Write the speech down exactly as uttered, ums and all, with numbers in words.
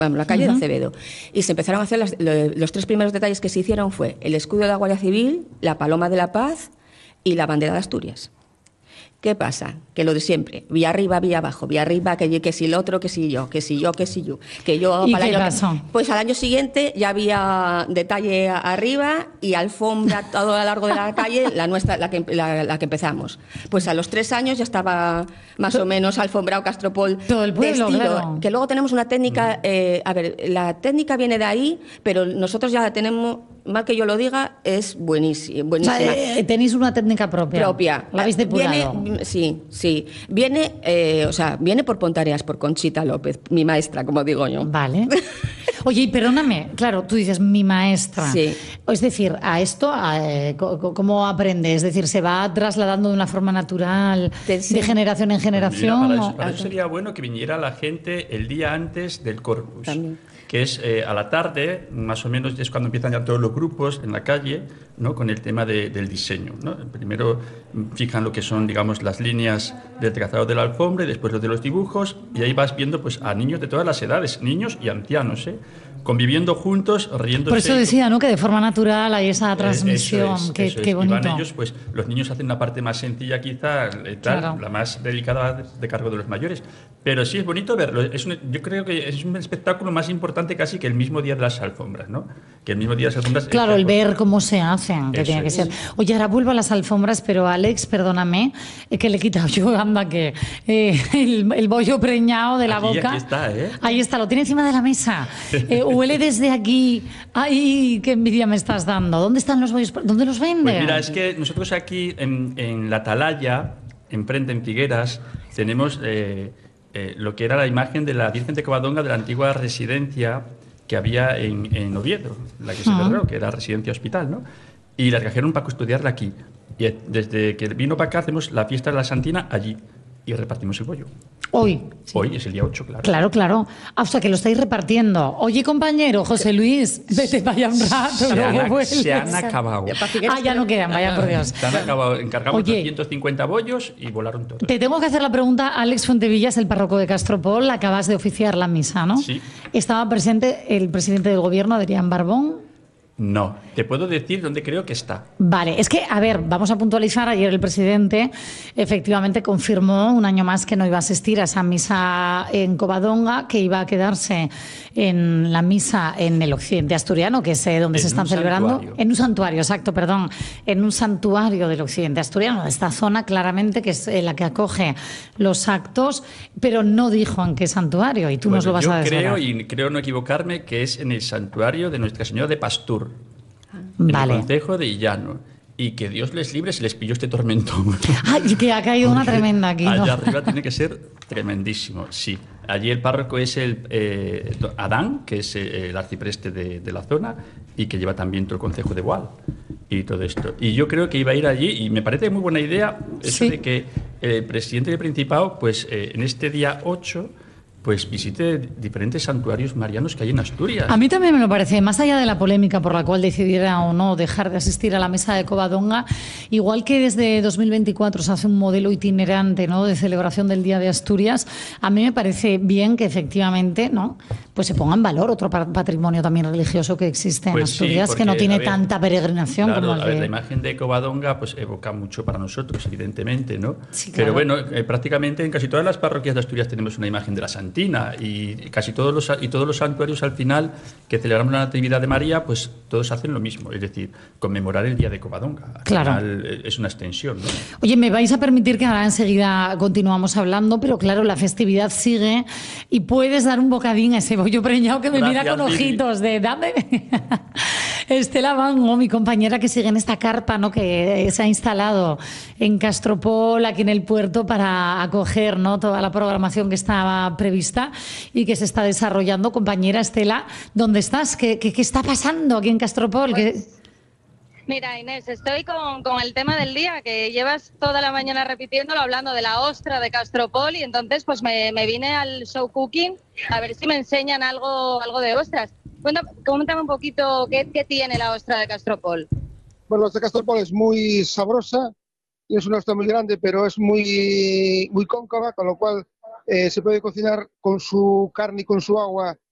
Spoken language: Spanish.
Vamos, la calle Uh-huh. de Acevedo. Y se empezaron a hacer las, lo, los tres primeros detalles que se hicieron fue el escudo de la Guardia Civil, la paloma de la paz y la bandera de Asturias. ¿Qué pasa? Que lo de siempre, vía arriba, vía abajo, vía arriba, que, que si el otro, que si yo, que si yo, que si yo, que yo... ¿Y para qué el año, pasó? Pues al año siguiente ya había detalle arriba y alfombra todo a lo largo de la calle, la nuestra, la que, la, la que empezamos. Pues a los tres años ya estaba más o menos alfombrado Castropol. Todo el pueblo, vestido. claro. Que luego tenemos una técnica, eh, a ver, la técnica viene de ahí, pero nosotros ya la tenemos, mal que yo lo diga, es buenísima. buenísima. O sea, eh, tenéis una técnica propia. Propia. La habéis depurado. Viene, sí, sí. Viene, eh, o sea, viene por Pontareas, por Conchita López, mi maestra, como digo yo. Vale. Oye, y perdóname, claro, tú dices mi maestra. Sí. Es decir, a esto, a, eh, ¿cómo aprende? Es decir, ¿se va trasladando de una forma natural, Sí. de generación en Pues generación? mira, para, o- eso, para eso sería bueno que viniera la gente el día antes del Corpus, También. que es eh, a la tarde, más o menos es cuando empiezan ya todos los grupos en la calle, ¿no? Con el tema de, del diseño, ¿no? Primero mm, fijan lo que son, digamos, las líneas del trazado de la alfombra y después los de los dibujos, y ahí vas viendo pues a niños de todas las edades, niños y ancianos, ¿eh? Conviviendo juntos, riéndose. Por eso decía, ¿no? Que de forma natural hay esa Eh, transmisión. eso es, qué, eso es. qué Y van bonito. ellos, pues los niños hacen la parte más sencilla quizá, eh, tal, Claro. la más delicada de, de cargo de los mayores. Pero sí es bonito verlo. Es un- yo creo que es un espectáculo más importante casi que el mismo día de las alfombras, ¿no? Que el mismo día de las alfombras. Claro, el ver cómo se hacen, que Eso tiene que es. ser. Oye, ahora vuelvo a las alfombras, pero Alex, perdóname, eh, que le he quitado yo, anda, que eh, el, el bollo preñado de la Aquí- boca. aquí está, ¿eh? Ahí está, lo tiene encima de la mesa. Eh, huele desde aquí. Ay, qué envidia me estás dando. ¿Dónde están los bollos? ¿Dónde los venden? Pues mira, es que nosotros aquí en, en la Atalaya, enfrente en Figueras, tenemos eh, eh, lo que era la imagen de la Virgen de Covadonga de la antigua residencia que había en, en Oviedo, la que se Ah. cerró, que era residencia hospital, ¿no? Y la trajeron para custodiarla aquí. Y eh, desde que vino para acá hacemos la fiesta de la Santina allí y repartimos el bollo. Hoy. Hoy es el día ocho, claro. Claro, claro. Ah, o sea, que lo estáis repartiendo. Oye, compañero, José Luis, vete para allá un rato, Se luego han, vuelves. se han acabado. Ah, ya no quedan, vaya por Dios. Se han acabado. Encargamos Oye. doscientos cincuenta bollos y volaron todos. Te tengo que hacer la pregunta, Alex Fuentevillas, el párroco de Castropol, acabas de oficiar la misa, ¿no? Sí. Estaba presente el presidente del gobierno, Adrián Barbón. No, te puedo decir dónde creo que está. Vale, es que, a ver, vamos a puntualizar. Ayer el presidente efectivamente confirmó un año más que no iba a asistir a esa misa en Covadonga, que iba a quedarse en la misa en el occidente asturiano, que es eh, donde En se están un celebrando. santuario. En un santuario, exacto, perdón. En un santuario del occidente asturiano, de esta zona claramente que es eh, la que acoge los actos, pero no dijo en qué santuario, y tú nos lo vas yo a desvelar. creo, y creo no equivocarme, que es en el santuario de Nuestra Señora de Pastur, en Vale. el concejo de Illano. Y que Dios les libre, se les pilló este tormento. Ay, que ha caído una tremenda aquí, ¿no? Allá arriba tiene que ser tremendísimo, sí. Allí el párroco es el eh, Adán, que es eh, el arcipreste de, de la zona y que lleva también todo el concejo de Gual y todo esto. Y yo creo que iba a ir allí y me parece muy buena idea eso Sí. de que el presidente del Principado, pues eh, en este día ocho, pues visite diferentes santuarios marianos que hay en Asturias. A mí también me lo parece, más allá de la polémica por la cual decidiera o no dejar de asistir a la mesa de Covadonga, igual que desde dos mil veinticuatro se hace un modelo itinerante, ¿no?, de celebración del Día de Asturias, a mí me parece bien que efectivamente, ¿no?, pues se ponga en valor otro pa- patrimonio también religioso que existe en Pues sí, Asturias, que no porque, tiene a ver, tanta peregrinación Claro, como el a ver, de... la imagen de Covadonga pues evoca mucho para nosotros, evidentemente, ¿no? Sí, Pero claro. bueno, eh, prácticamente en casi todas las parroquias de Asturias tenemos una imagen de la Santina y casi todos los y todos los santuarios al final que celebramos la Natividad de María, pues todos hacen lo mismo, es decir, conmemorar el día de Covadonga. Al Claro. final, eh, es una extensión, ¿no? Oye, me vais a permitir que ahora enseguida continuamos hablando, pero claro, la festividad sigue y puedes dar un bocadín a ese bollo preñado que me mira Gracias, con Vivi. ojitos de dame. Estela Bango, mi compañera que sigue en esta carpa, ¿no?, que se ha instalado en Castropol, aquí en el puerto, para acoger, ¿no?, toda la programación que estaba prevista y que se está desarrollando. Compañera Estela, ¿dónde estás? ¿Qué, qué, qué está pasando aquí en Castropol? ¿Qué- Mira, Inés, estoy con, con el tema del día, que llevas toda la mañana repitiéndolo, hablando de la ostra de Castropol, y entonces pues me, me vine al show cooking a ver si me enseñan algo, algo de ostras. Cuéntame, coméntame un poquito qué, qué tiene la ostra de Castropol. Bueno, la ostra de Castropol es muy sabrosa y es una ostra muy grande, pero es muy, muy cóncava, con lo cual eh, se puede cocinar con su carne y con su agua